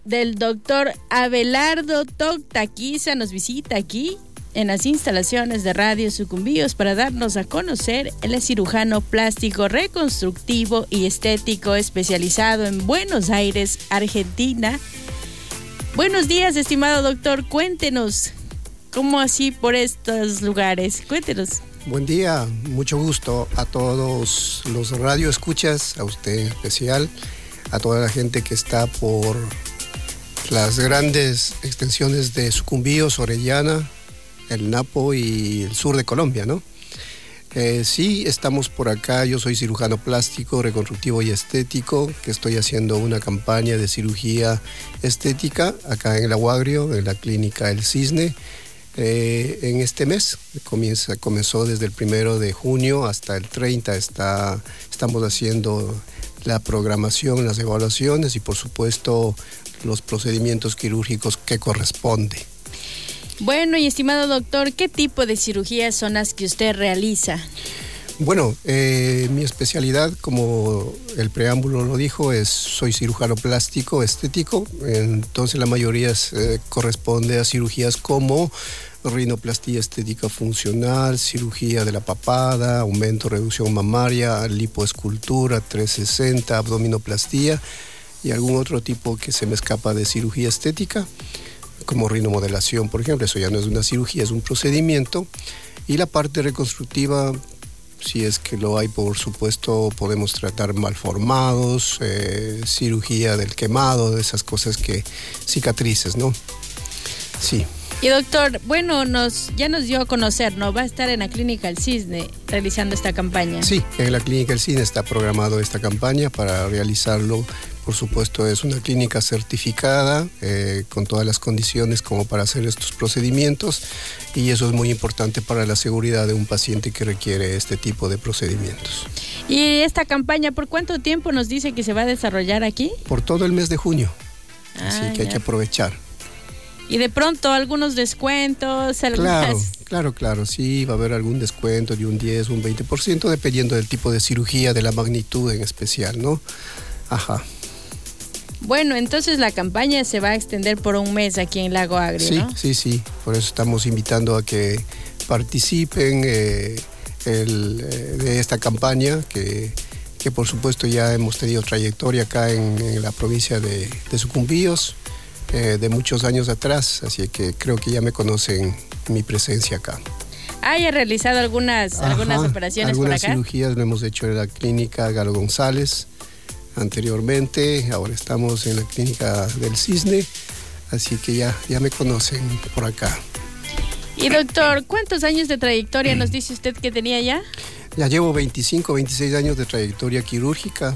del doctor Abelardo Toctaquiza. Nos visita aquí en las instalaciones de Radio Sucumbíos para darnos a conocer. Él es cirujano plástico, reconstructivo y estético especializado en Buenos Aires, Argentina. Buenos días, estimado doctor. Cuéntenos, ¿cómo así por estos lugares? Cuéntenos. Buen día, mucho gusto a todos los radioescuchas, a usted en especial, a toda la gente que está por las grandes extensiones de Sucumbíos, Orellana, el Napo y el sur de Colombia, ¿no? Sí, estamos por acá. Yo soy cirujano plástico, reconstructivo y estético, que estoy haciendo una campaña de cirugía estética acá en el Aguagrio, en la clínica El Cisne. En este mes comenzó desde el 1 de junio hasta el 30. Estamos haciendo la programación, las evaluaciones y por supuesto los procedimientos quirúrgicos que corresponde. Bueno, y estimado doctor, ¿qué tipo de cirugías son las que usted realiza? Bueno, mi especialidad, como el preámbulo lo dijo, soy cirujano plástico estético. Entonces la mayoría corresponde a cirugías como rinoplastia estética funcional, cirugía de la papada, aumento, reducción mamaria, lipoescultura, 360, abdominoplastía y algún otro tipo que se me escapa de cirugía estética, como rinomodelación, por ejemplo. Eso ya no es una cirugía, es un procedimiento. Y la parte reconstructiva, si es que lo hay, por supuesto, podemos tratar malformados, cirugía del quemado, de esas cosas cicatrices, ¿no? Sí. Y doctor, bueno, ya nos dio a conocer, ¿no? Va a estar en la Clínica El Cisne realizando esta campaña. Sí, en la Clínica El Cisne está programado esta campaña para realizarlo. Por supuesto, es una clínica certificada con todas las condiciones como para hacer estos procedimientos, y eso es muy importante para la seguridad de un paciente que requiere este tipo de procedimientos. ¿Y esta campaña por cuánto tiempo nos dice que se va a desarrollar aquí? Por todo el mes de junio, así que hay que aprovechar. Y de pronto algunos descuentos, algunas... Claro, sí, va a haber algún descuento de un 10, un 20%, dependiendo del tipo de cirugía, de la magnitud en especial, ¿no? Ajá. Bueno, entonces la campaña se va a extender por un mes aquí en Lago Agrio, sí, ¿no? Sí, por eso estamos invitando a que participen de esta campaña, que por supuesto ya hemos tenido trayectoria acá en la provincia de Sucumbíos, de muchos años atrás, así que creo que ya me conocen mi presencia acá. ¿Ya realizado algunas operaciones por acá? Algunas cirugías lo hemos hecho en la clínica Galo González anteriormente, ahora estamos en la clínica del Cisne, así que ya me conocen por acá. Y doctor, ¿cuántos años de trayectoria nos dice usted que tenía ya? Ya llevo 25, 26 años de trayectoria quirúrgica,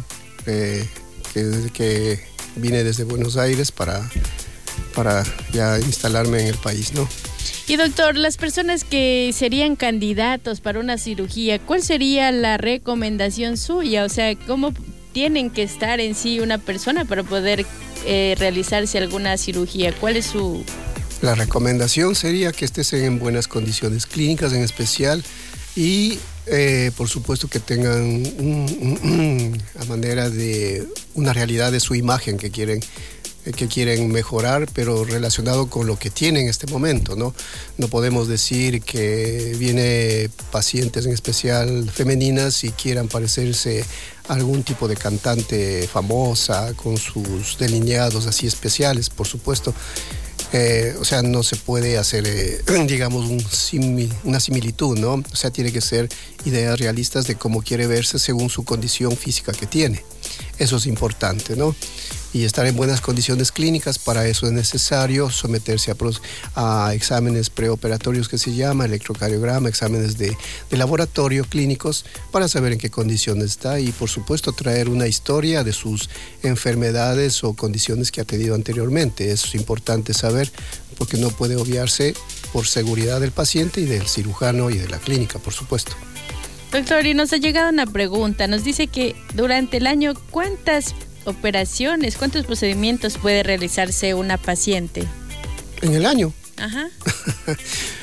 que vine desde Buenos Aires para ya instalarme en el país, ¿no? Y doctor, las personas que serían candidatos para una cirugía, ¿cuál sería la recomendación suya? O sea, ¿cómo tienen que estar en sí una persona para poder realizarse alguna cirugía? ¿Cuál es su...? La recomendación sería que estés en buenas condiciones clínicas en especial y por supuesto que tengan a manera de una realidad de su imagen que quieren mejorar, pero relacionado con lo que tienen en este momento, ¿no? No podemos decir que viene pacientes en especial femeninas y quieran parecerse a algún tipo de cantante famosa con sus delineados así especiales, por supuesto. O sea, no se puede hacer, digamos, una similitud, ¿no? O sea, tiene que ser ideas realistas de cómo quiere verse según su condición física que tiene. Eso es importante, ¿no? Y estar en buenas condiciones clínicas, para eso es necesario someterse a exámenes preoperatorios que se llama, electrocardiograma, exámenes de laboratorio clínicos, para saber en qué condiciones está y por supuesto traer una historia de sus enfermedades o condiciones que ha tenido anteriormente. Eso es importante saber porque no puede obviarse por seguridad del paciente y del cirujano y de la clínica, por supuesto. Doctor, y nos ha llegado una pregunta. Nos dice que durante el año, ¿cuántas operaciones, cuántos procedimientos puede realizarse una paciente? ¿En el año? Ajá.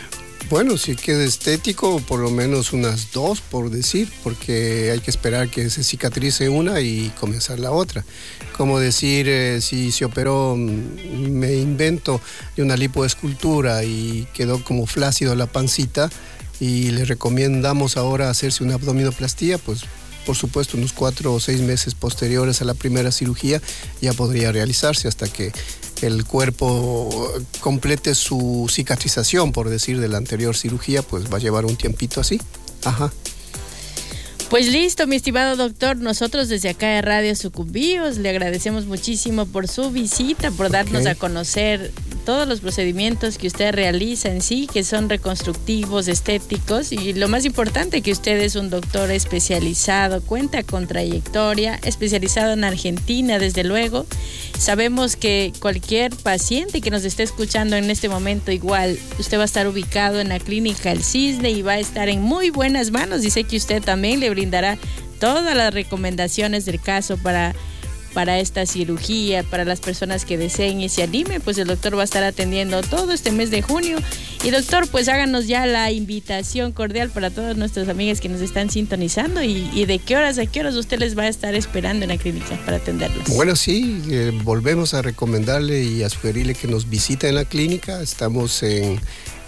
Bueno, si queda estético, por lo menos unas 2, por decir, porque hay que esperar que se cicatrice una y comenzar la otra. Como decir, si se operó, me invento, de una lipoescultura y quedó como flácido la pancita y le recomendamos ahora hacerse una abdominoplastía, pues por supuesto unos 4 o 6 meses posteriores a la primera cirugía ya podría realizarse hasta que el cuerpo complete su cicatrización, por decir, de la anterior cirugía, pues va a llevar un tiempito así. Ajá. Pues listo, mi estimado doctor, nosotros desde acá de Radio Sucumbíos le agradecemos muchísimo por su visita, por darnos a conocer todos los procedimientos que usted realiza en sí, que son reconstructivos, estéticos, y lo más importante, que usted es un doctor especializado, cuenta con trayectoria, especializado en Argentina, desde luego. Sabemos que cualquier paciente que nos esté escuchando en este momento, igual, usted va a estar ubicado en la Clínica El Cisne y va a estar en muy buenas manos, y sé que usted también le brindará todas las recomendaciones del caso para esta cirugía, para las personas que deseen y se animen. Pues el doctor va a estar atendiendo todo este mes de junio. Y doctor, pues háganos ya la invitación cordial para todas nuestras amigas que nos están sintonizando y de qué horas a qué horas usted les va a estar esperando en la clínica para atenderlos. Bueno, sí, volvemos a recomendarle y a sugerirle que nos visite en la clínica. Estamos en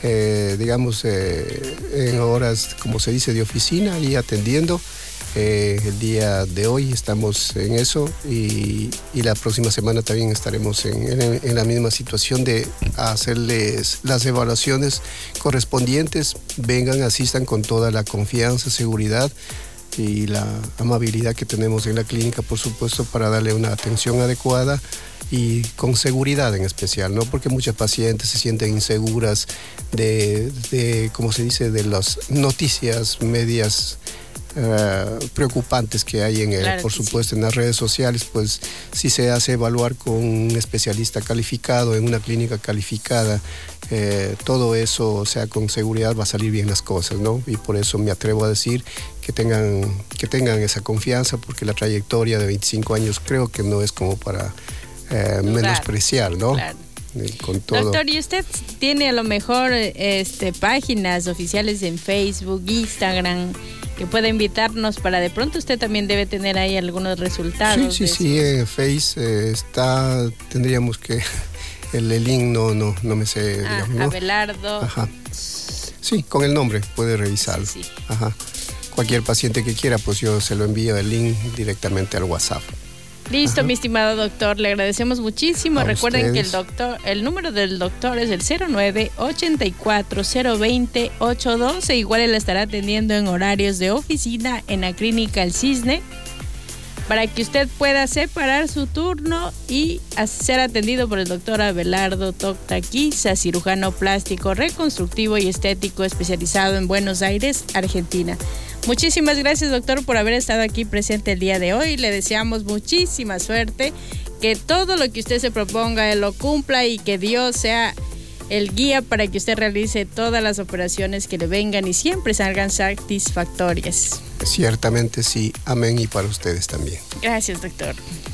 horas, como se dice, de oficina y atendiendo. El día de hoy estamos en eso y la próxima semana también estaremos en la misma situación de hacerles las evaluaciones correspondientes. Vengan, asistan con toda la confianza, seguridad y la amabilidad que tenemos en la clínica, por supuesto, para darle una atención adecuada y con seguridad en especial, ¿no? Porque muchas pacientes se sienten inseguras de como se dice, de las noticias medias preocupantes que hay por supuesto, en las redes sociales. Pues si se hace evaluar con un especialista calificado en una clínica calificada, todo eso, o sea, con seguridad va a salir bien las cosas, ¿no? Y por eso me atrevo a decir que tengan esa confianza, porque la trayectoria de 25 años creo que no es como para menospreciar, ¿no? Claro. Con todo. Doctor, ¿y usted tiene a lo mejor páginas oficiales en Facebook, Instagram, que pueda invitarnos para de pronto usted también debe tener ahí algunos resultados? Sí, en Face tendríamos que el link no me sé, digamos, ¿no? Abelardo. Ajá. Sí, con el nombre puede revisarlo. Sí. Ajá. Cualquier paciente que quiera, pues yo se lo envío el link directamente al WhatsApp. Listo, mi estimado doctor, le agradecemos muchísimo. Recuerden que el número del doctor es el 09-84-020-812. Igual él estará atendiendo en horarios de oficina en la Clínica El Cisne, para que usted pueda separar su turno y ser atendido por el doctor Abelardo Toctaquiza, cirujano plástico, reconstructivo y estético especializado en Buenos Aires, Argentina. Muchísimas gracias, doctor, por haber estado aquí presente el día de hoy. Le deseamos muchísima suerte, que todo lo que usted se proponga él lo cumpla y que Dios sea el guía para que usted realice todas las operaciones que le vengan y siempre salgan satisfactorias. Ciertamente sí, amén, y para ustedes también. Gracias, doctor.